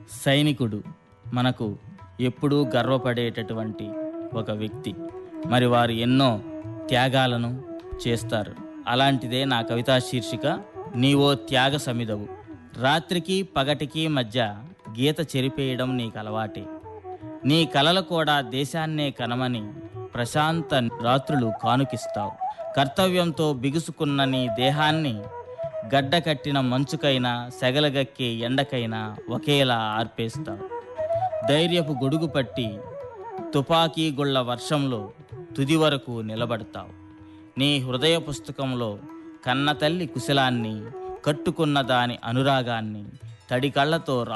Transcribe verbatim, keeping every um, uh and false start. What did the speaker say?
సైనికుడు మనకు ఎప్పుడూ గర్వపడేటటువంటి ఒక వ్యక్తి. మరి వారు ఎన్నో త్యాగాలను చేస్తారు. అలాంటిదే నా కవితా శీర్షిక నీవో త్యాగ సమిధవు. రాత్రికి పగటికి మధ్య గీత చెరిపేయడం నీకు అలవాటే. నీ కలలు కూడా దేశాన్నే కనమని ప్రశాంత రాత్రులు కానుకిస్తావు. కర్తవ్యంతో బిగుసుకున్న నీ దేహాన్ని గడ్డకట్టిన మంచుకైనా సెగలగక్కే ఎండకైనా ఒకేలా ఆర్పేస్తావు. ధైర్యపు గొడుగు పట్టి తుపాకీ గుళ్ళ వర్షంలో తుది వరకు నిలబడతావు. నీ హృదయ పుస్తకంలో కన్నతల్లి కుశలాన్ని, కట్టుకున్న దాని అనురాగాన్ని తడి కళ్ళతో